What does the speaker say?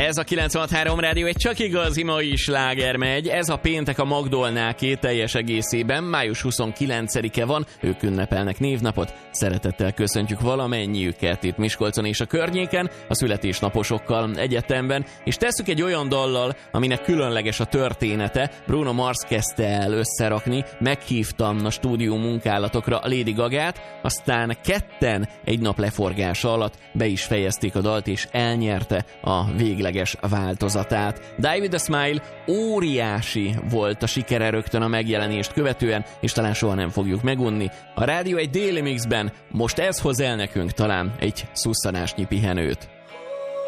Ez a 96.3 Rádió egy csak igazi mai sláger megy. Ez a péntek a Magdolnáké teljes egészében. Május 29-e van, ők ünnepelnek névnapot. Szeretettel köszöntjük valamennyiüket itt Miskolcon és a környéken, a születésnaposokkal egyetemben, és tesszük egy olyan dallal, aminek különleges a története. Bruno Mars kezdte el összerakni, meghívtam a stúdió munkálatokra Lady Gagát, aztán ketten egy nap leforgása alatt be is fejezték a dalt, és elnyerte a végleges változatát. Die With A Smile óriási volt a sikere rögtön a megjelenést követően, és talán soha nem fogjuk megunni. A rádió egy déli mixben most ez hoz el nekünk talán egy szusszanásnyi pihenőt.